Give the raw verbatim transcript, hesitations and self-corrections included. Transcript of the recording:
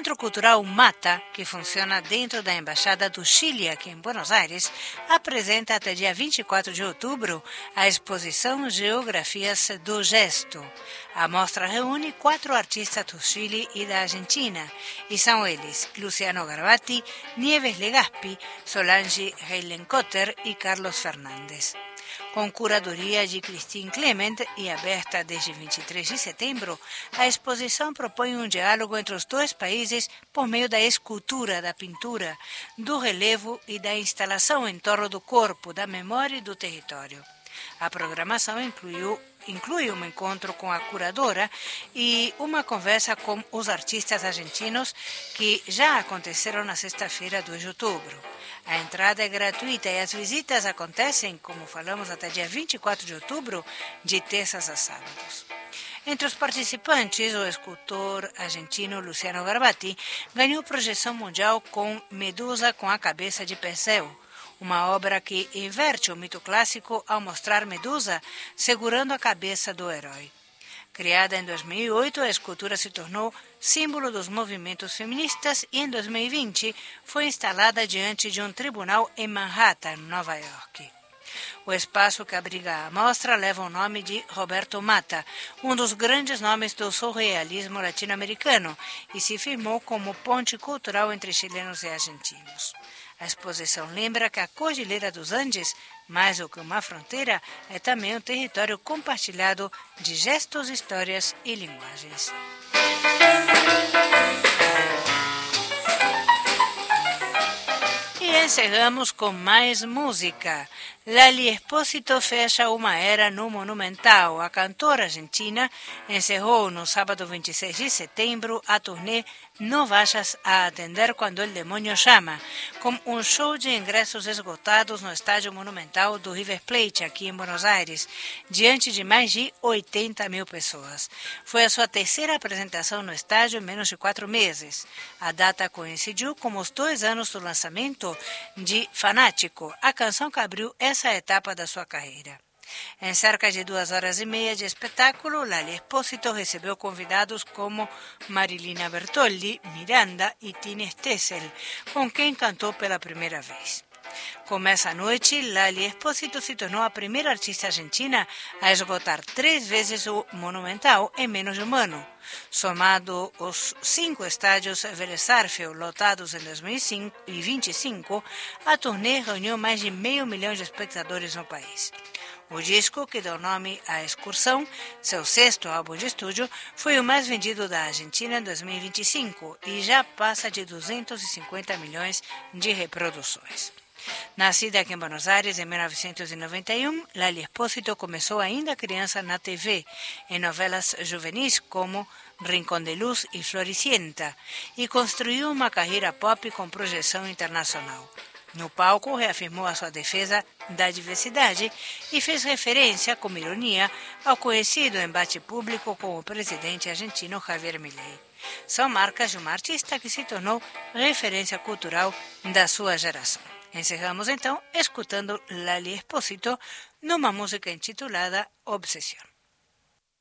Centro Cultural Mata, que funciona dentro da Embaixada do Chile aqui em Buenos Aires, apresenta até dia vinte e quatro de outubro a exposição Geografias do Gesto. A mostra reúne quatro artistas do Chile e da Argentina, e são eles Luciano Garbati, Nieves Legaspi, Solange Heilenkotter e Carlos Fernandes. Com curadoria de Christine Clement e aberta desde vinte e três de setembro, a exposição propõe um diálogo entre os dois países por meio da escultura, da pintura, do relevo e da instalação em torno do corpo, da memória e do território. A programação incluiu, inclui um encontro com a curadora e uma conversa com os artistas argentinos que já aconteceram na sexta-feira, dois de outubro. A entrada é gratuita e as visitas acontecem, como falamos, até dia vinte e quatro de outubro, de terças a sábados. Entre os participantes, o escultor argentino Luciano Garbati ganhou projeção mundial com Medusa com a cabeça de Perseu, uma obra que inverte o mito clássico ao mostrar Medusa segurando a cabeça do herói. Criada em dois mil e oito, a escultura se tornou símbolo dos movimentos feministas e em dois mil e vinte foi instalada diante de um tribunal em Manhattan, Nova York. O espaço que abriga a mostra leva o nome de Roberto Mata, um dos grandes nomes do surrealismo latino-americano, e se firmou como ponte cultural entre chilenos e argentinos. A exposição lembra que a Cordilheira dos Andes, mais do que uma fronteira, é também um território compartilhado de gestos, histórias e linguagens. E encerramos com mais música. Lali Espósito fecha uma era no Monumental. A cantora argentina encerrou no sábado vinte e seis de setembro a turnê No Vayas a Atender Quando el Demonio Llama, com um show de ingressos esgotados no Estádio Monumental do River Plate, aqui em Buenos Aires, diante de mais de oitenta mil pessoas. Foi a sua terceira apresentação no estádio em menos de quatro meses. A data coincidiu com os dois anos do lançamento de Fanático, a canção que abriu essa etapa da sua carreira. Em cerca de duas horas e meia de espetáculo, Lali Espósito recebeu convidados como Marilina Bertoldi, Miranda e Tini Stessel, com quem cantou pela primeira vez. Com essa noite, Lali Espósito se tornou a primeira artista argentina a esgotar três vezes o Monumental em menos de um ano. Somado os cinco estádios Vélez Sarsfield lotados em dois mil e vinte e cinco, a turnê reuniu mais de meio milhão de espectadores no país. O disco, que deu nome à Excursão, seu sexto álbum de estúdio, foi o mais vendido da Argentina em dois mil e vinte e cinco e já passa de duzentos e cinquenta milhões de reproduções. Nascida aqui em Buenos Aires em mil novecentos e noventa e um, Lali Espósito começou ainda criança na T V, em novelas juvenis como Rincón de Luz e Floricienta, e construiu uma carreira pop com projeção internacional. No palco, reafirmou a sua defesa da diversidade e fez referência, com ironia, ao conhecido embate público com o presidente argentino Javier Milei. São marcas de uma artista que se tornou referência cultural da sua geração. Encerramos então escutando Lali Espósito numa música intitulada Obsesión.